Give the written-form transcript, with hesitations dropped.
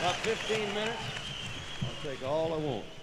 About 15 minutes. I'll take all I want.